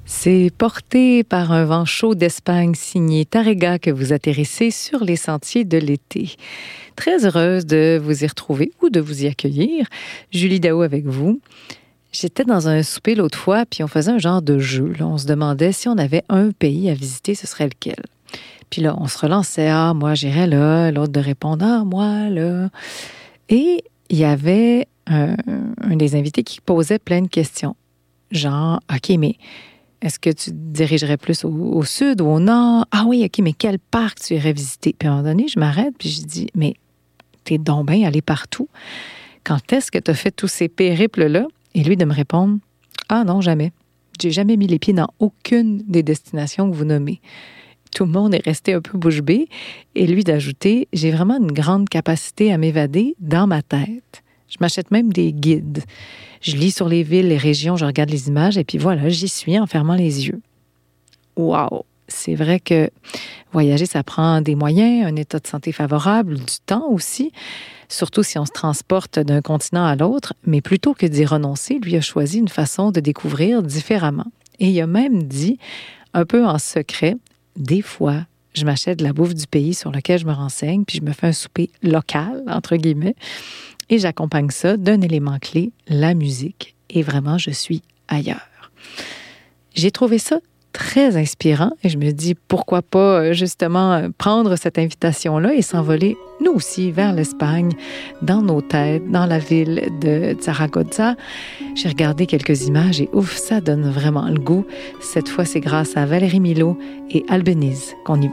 C'est porté par un vent chaud d'Espagne signé Tárrega que vous atterrissez sur les sentiers de l'été. Très heureuse de vous y retrouver ou de vous y accueillir. Julie Daou avec vous. J'étais dans un souper l'autre fois, puis on faisait un genre de jeu. Là, on se demandait si on avait un pays à visiter, ce serait lequel. Puis là, on se relançait, « Ah, moi, j'irais là », l'autre de répondre, « Ah, moi, là ». Et il y avait un des invités qui posait plein de questions. Genre, « OK, mais est-ce que tu te dirigerais plus au sud ou au nord? Ah oui, OK, mais quel parc tu irais visiter? » Puis à un moment donné, je m'arrête, puis je dis, « Mais t'es donc bien allé partout. Quand est-ce que tu as fait tous ces périples-là? » Et lui de me répondre, « Ah non, jamais. J'ai jamais mis les pieds dans aucune des destinations que vous nommez. » Tout le monde est resté un peu bouche bée. Et lui d'ajouter, « J'ai vraiment une grande capacité à m'évader dans ma tête. Je m'achète même des guides. Je lis sur les villes, les régions, je regarde les images et puis voilà, j'y suis en fermant les yeux. » Wow! C'est vrai que voyager, ça prend des moyens, un état de santé favorable, du temps aussi, surtout si on se transporte d'un continent à l'autre. Mais plutôt que d'y renoncer, lui a choisi une façon de découvrir différemment. Et il a même dit, un peu en secret, « Des fois, je m'achète de la bouffe du pays sur lequel je me renseigne, puis je me fais un souper local, entre guillemets, et j'accompagne ça d'un élément clé, la musique. Et vraiment, je suis ailleurs. » J'ai trouvé ça très inspirant et je me dis pourquoi pas justement prendre cette invitation-là et s'envoler nous aussi vers l'Espagne, dans nos têtes, dans la ville de Zaragoza. J'ai regardé quelques images et ouf, ça donne vraiment le goût. Cette fois, c'est grâce à Valérie Milot et Albéniz qu'on y va.